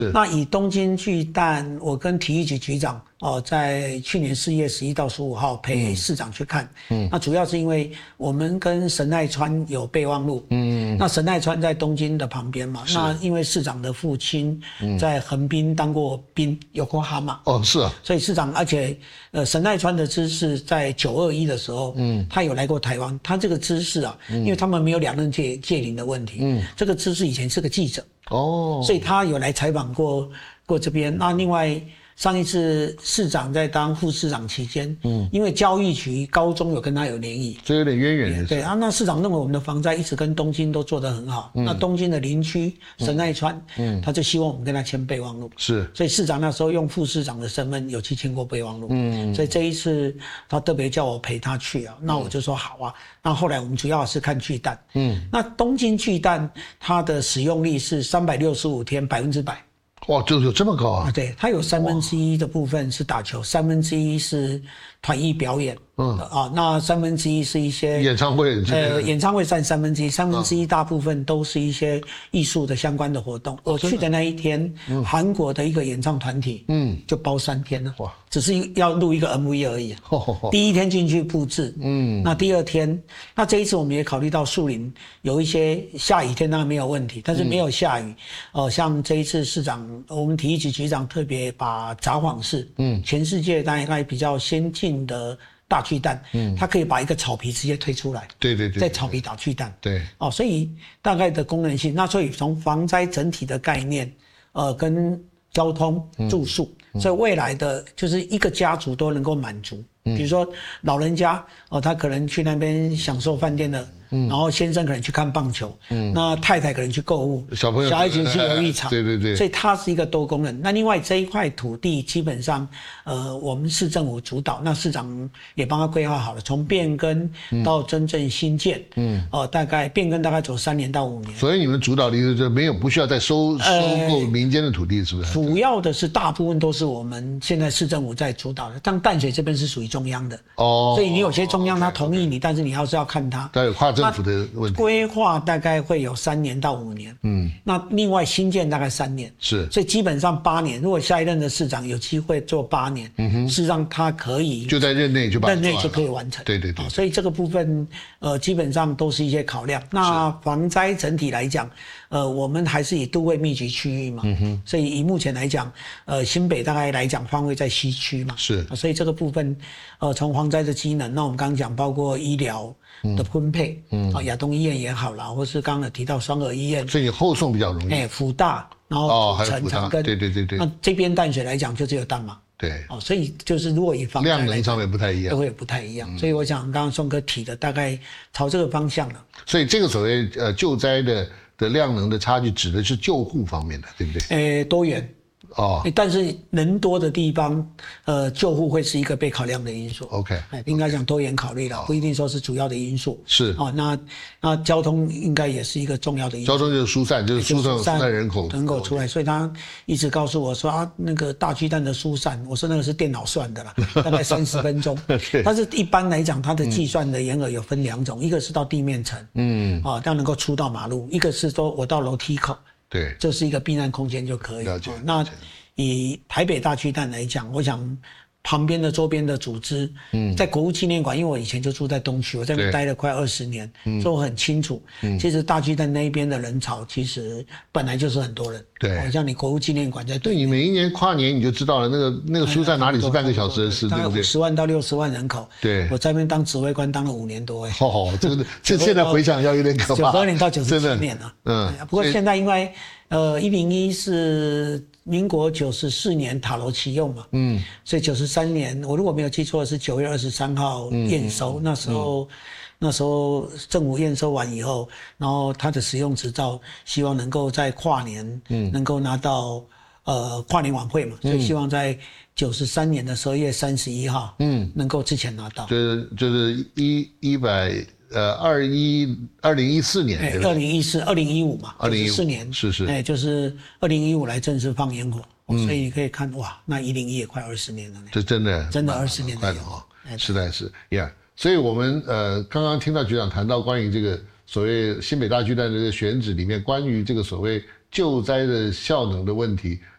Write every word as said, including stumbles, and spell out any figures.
那以东京巨蛋，我跟体育局局长哦、呃，在去年四月十一到十五号陪市长去看。嗯，那主要是因为我们跟神奈川有备忘录。嗯，那神奈川在东京的旁边嘛。那因为市长的父亲在横滨当过兵，有过哈马。 哦，是啊。 所以市长，而且呃，神奈川的知事在九二一的时候，嗯，他有来过台湾。他这个知事啊，嗯、因为他们没有两任界界领的问题。嗯，这个知事以前是个记者。哦，所以他有来采访过过这边。那另外上一次市长在当副市长期间，嗯，因为教育局高中有跟他有联谊， 这有点渊源。 对啊，那市长认为我们的防灾一直跟东京都做得很好，嗯、那东京的邻居神奈川，嗯，他就希望我们跟他签备忘录。 是， 所以市长那时候用副市长的身份有去签过备忘录。嗯，所以这一次他特别叫我陪他去啊，那我就说好啊。那后来我们主要是看巨蛋，嗯，那东京巨蛋它的使用率是三百六十五天百分之百。 哇，就有这么高啊？ 啊，对，它有三分之一的部分是打球，三分之一是团艺表演，嗯啊，那三分之一是一些演唱会， 呃，演唱会占三分之一，三分之一大部分都是一些艺术的相关的活动。我去的那一天，韩国的一个演唱团体，嗯，就包三天了，哇，只是要录一个 M V 而已。第一天进去布置，嗯，那第二天，那这一次我们也考虑到树林有一些下雨天当然没有问题，但是没有下雨，哦、呃，像这一次市长。我们体育局局长特别把札幌市，嗯，全世界大概比较先进的大巨蛋，嗯，它可以把一个草皮直接推出来， 对对对， 在草皮打巨蛋， 对， 哦，所以大概的功能性，那所以从防灾整体的概念，呃，跟交通、住宿，嗯、所以未来的就是一个家族都能够满足。嗯、比如说老人家哦，他可能去那边享受饭店的，嗯、然后先生可能去看棒球，嗯、那太太可能去购物， 小朋友小孩子去游艺场， 对对对， 所以它是一个多功能。那另外这一块土地基本上，呃，我们市政府主导，那市长也帮他规划好了，从变更到真正新建，嗯，哦、呃，大概变更大概走三年到五年。 所以你们主导的意思就是没有不需要再收收购民间的土地，是不是？ 主要的是大部分都是我们现在市政府在主导的，像淡水这边是属于中央的哦，所以你有些中央他同意你，但是你要是要看他， 它有跨政府的问题。 规划大概会有三年到五年，嗯，那另外新建大概三年， 是， 所以基本上八年。如果下一任的市长有机会做八年，嗯哼，是让他可以就在任内就把任内就可以完成， 对对 对, 对、哦。 所以这个部分呃基本上都是一些考量。那防灾整体来讲，呃，我们还是以都会密集区域嘛，嗯哼，所以以目前来讲，呃，新北大概来讲方位在西区嘛， 是， 所以这个部分，呃，从防灾的机能，那我们刚刚讲包括医疗的分配，嗯，啊，亚东医院也好啦，或是刚刚有提到双和医院， 所以你后送比较容易， 哎，辅大，然后哦，还有辅大，对对对对， 那这边淡水来讲就只有淡马。 对， 哦，所以就是如果以防量能上面不太一样， 都会不太一样，嗯、所以我想刚刚宋哥提的大概朝这个方向了。 所以这个所谓呃救灾的的量能的差距，指的是救护方面的，对不对？ 呃，多元。哦，但是人多的地方，呃，救护会是一个被考量的因素。 OK， 应该讲多元考虑了，不一定说是主要的因素。 是哦，那那交通应该也是一个重要的因素。 交通就是疏散，就是疏散疏散人口人口出来，所以他一直告诉我说啊，那个大巨蛋的疏散，我说那个是电脑算的啦，大概三十分钟。但是一般来讲，它的计算的延额有分两种，嗯、一个是到地面层，嗯，啊，要能够出到马路；一个是说我到楼梯口。 对， 这是一个避难空间就可以。 了解。 那以台北大巨蛋来讲，我想旁边的周边的组织，嗯，在国父纪念馆，因为我以前就住在东区，我在那边待了快二十年，嗯，所以我很清楚，嗯，其实大巨蛋那一边的人潮其实本来就是很多人。 对， 好像你国父纪念馆在对你每一年跨年你就知道了，那个那个疏散哪里是半个小时的事，对不对？ 十万到六十万人口。 对， 我在那边当指挥官当了五年多哎。 哦，真的，这现在回想要有点可怕。 九十二年到九十七年了，嗯，不过现在因为呃一零一是民国九十四年塔楼启用嘛，嗯，所以九十三年我如果没有记错是九月二十三号验收，嗯、那时候。嗯那时候政府验收完以后，然后它的使用执照，希望能够在跨年，嗯，能够拿到呃跨年晚会嘛，所以希望在九十三年的十二月三十一号，嗯，能够之前拿到。 就是就是一一百呃二一二零一四年， 哎，二零一四二零一五嘛， 二零一四年是是， 哎，就是二零一五来正式放烟火，嗯、所以你可以看哇，那一零一也快二十年了呢。 这真的真的二十年快了哈，实在是呀。Yeah. 所以我们呃刚刚听到局长谈到关于这个所谓新北大巨蛋的这个选址里面关于这个所谓救灾的效能的问题，